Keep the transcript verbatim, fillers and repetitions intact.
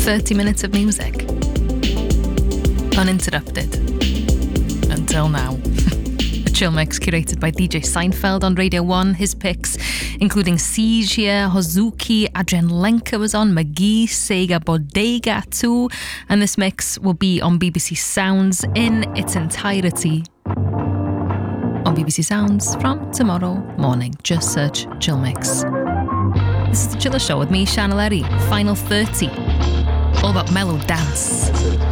thirty minutes of music. Uninterrupted. Until now. A chill mix curated by D J Seinfeld on Radio one. His picks, including Siege here, Hozuki, Adrian Lenker was on, McGee, Sega Bodega too. And this mix will be on B B C Sounds in its entirety on B B C Sounds from tomorrow morning. Just search Chill Mix. This is the Chiller Show with me, Shannon Lerry. Final thirty. All about mellow dance.